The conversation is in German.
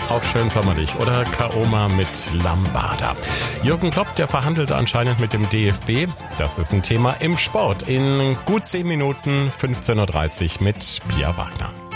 auch schön sommerlich. Oder Kaoma mit Lambada. Jürgen Klopp, der verhandelt anscheinend mit dem DFB. Das ist ein Thema im Sport. In gut 10 Minuten, 15.30 Uhr mit Pia Wagner.